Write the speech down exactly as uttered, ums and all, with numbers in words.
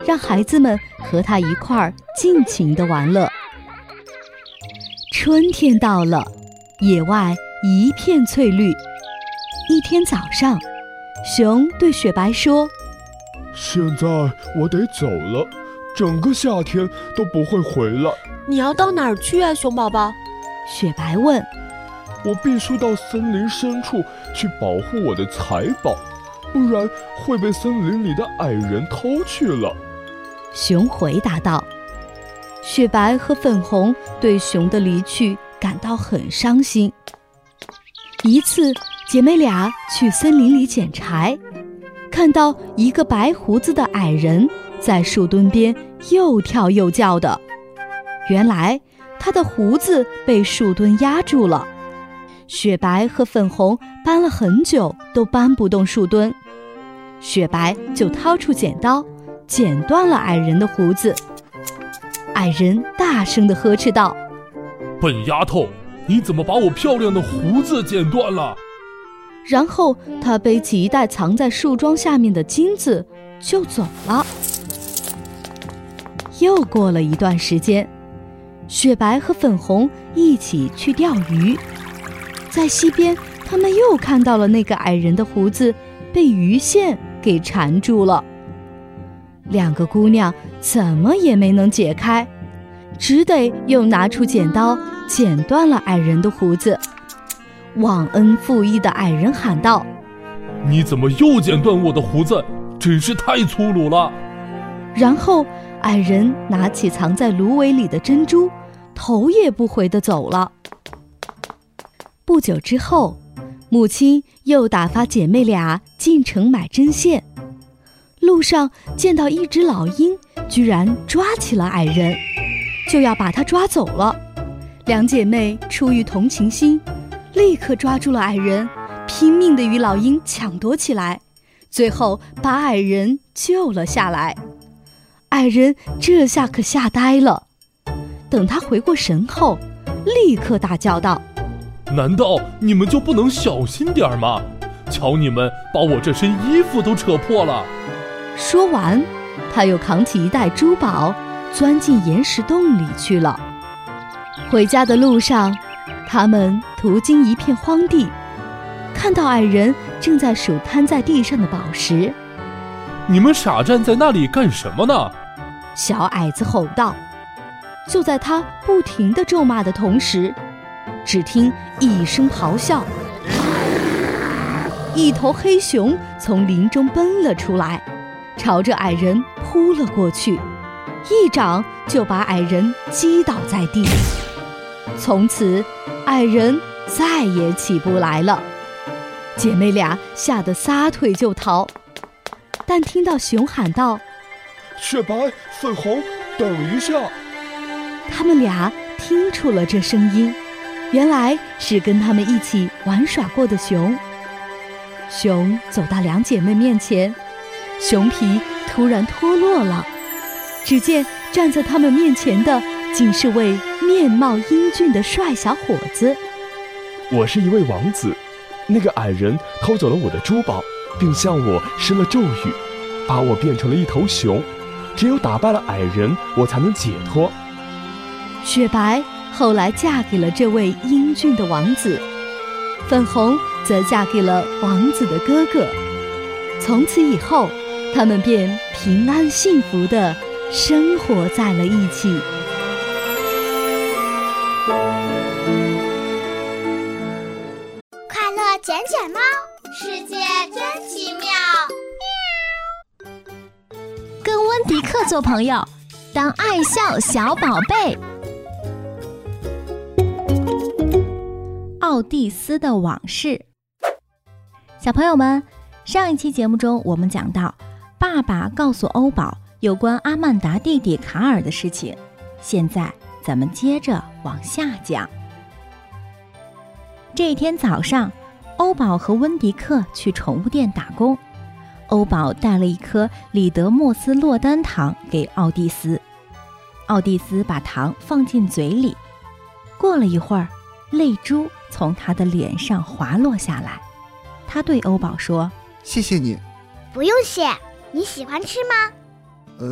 让孩子们和他一块儿尽情地玩乐。春天到了，野外一片翠绿。一天早上，熊对雪白说： 现在我得走了，整个夏天都不会回来。 你要到哪儿去啊，熊宝宝？ 雪白问。 我必须到森林深处去保护我的财宝，不然会被森林里的矮人偷去了。 熊回答道。雪白和粉红对熊的离去感到很伤心。一次，姐妹俩去森林里捡柴，看到一个白胡子的矮人在树墩边又跳又叫的。原来他的胡子被树墩压住了。雪白和粉红搬了很久都搬不动树墩，雪白就掏出剪刀剪断了矮人的胡子。矮人大声地呵斥道： 笨丫头，你怎么把我漂亮的胡子剪断了？ 然后他背起一袋藏在树桩下面的金子就走了。又过了一段时间，雪白和粉红一起去钓鱼。在溪边，他们又看到了那个矮人的胡子被鱼线给缠住了。两个姑娘怎么也没能解开，只得又拿出剪刀剪断了矮人的胡子。忘恩负义的矮人喊道： 你怎么又剪断我的胡子？真是太粗鲁了！ 然后矮人拿起藏在芦苇里的珍珠，头也不回地走了。不久之后，母亲又打发姐妹俩进城买针线。路上见到一只老鹰，居然抓起了矮人，就要把他抓走了。两姐妹出于同情心，立刻抓住了矮人，拼命地与老鹰抢夺起来，最后把矮人救了下来。矮人这下可吓呆了，等他回过神后，立刻大叫道： 难道你们就不能小心点吗？瞧你们把我这身衣服都扯破了！ 说完，他又扛起一袋珠宝，钻进岩石洞里去了。回家的路上，他们途经一片荒地，看到矮人正在数摊在地上的宝石。 你们傻站在那里干什么呢？ 小矮子吼道。就在他不停地咒骂的同时，只听一声咆哮，一头黑熊从林中奔了出来，朝着矮人扑了过去，一掌就把矮人击倒在地。从此，矮人再也起不来了。姐妹俩吓得撒腿就逃，但听到熊喊道： 雪白、粉红，等一下！ 他们俩听出了这声音，原来是跟他们一起玩耍过的熊。熊走到两姐妹面前，熊皮突然脱落了，只见站在他们面前的竟是位面貌英俊的帅小伙子。 我是一位王子，那个矮人偷走了我的珠宝，并向我施了咒语，把我变成了一头熊。只有打败了矮人，我才能解脱。 雪白后来嫁给了这位英俊的王子，粉红则嫁给了王子的哥哥。从此以后，他们便平安幸福地生活在了一起。 快乐捡捡猫，世界真奇妙。 跟温迪克做朋友，当爱笑小宝贝。奥蒂斯的往事。小朋友们，上一期节目中我们讲到，爸爸告诉欧宝有关阿曼达弟弟卡尔的事情，现在咱们接着往下讲。这一天早上，欧宝和温迪克去宠物店打工，欧宝带了一颗里德莫斯洛丹糖给奥蒂斯，奥蒂斯把糖放进嘴里，过了一会儿，泪珠从他的脸上滑落下来。他对欧宝说： 谢谢你。 不用谢，你喜欢吃吗？